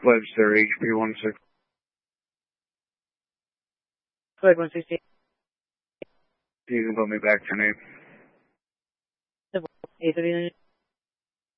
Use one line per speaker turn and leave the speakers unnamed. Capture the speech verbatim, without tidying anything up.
Webster, H P one six.
Flight one sixty.
You can put me back to name.
eight thirty-nine.